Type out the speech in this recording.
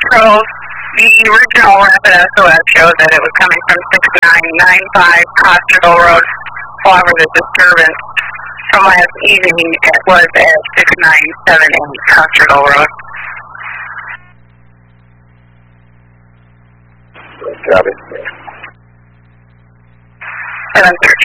So the original rapid SOS showed that it was coming from 6995 Hospital Road. However, the disturbance from last evening was at 6978 Hospital Road. Copy. 713.